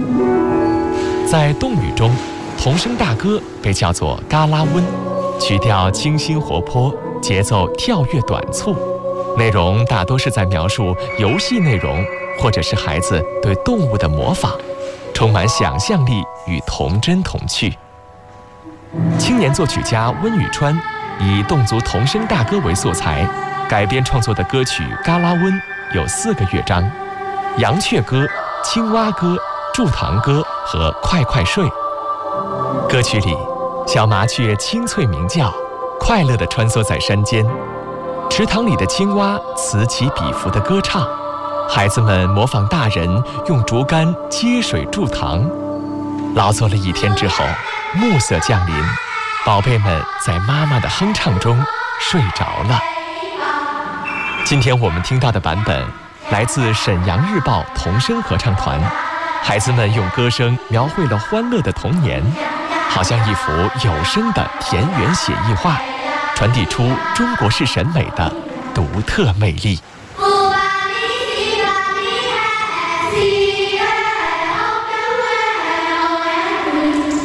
在侗语中，童声大歌被叫做嘎拉温，曲调清新活泼，节奏跳跃短促，内容大多是在描述游戏内容，或者是孩子对动物的模仿，充满想象力与童真童趣。青年作曲家温宇川以侗族童声大歌为素材，改编创作的歌曲《嘎拉温》有4个乐章：羊雀歌、青蛙歌、筑堂歌和快快睡。歌曲里，小麻雀清脆鸣叫，快乐地穿梭在山间；池塘里的青蛙此起彼伏地歌唱，孩子们模仿大人用竹竿接水筑塘。劳作了一天之后，暮色降临，宝贝们在妈妈的哼唱中睡着了。今天我们听到的版本来自沈阳日报童声合唱团，孩子们用歌声描绘了欢乐的童年，好像一幅有声的田园写意画，传递出中国式审美的独特魅力。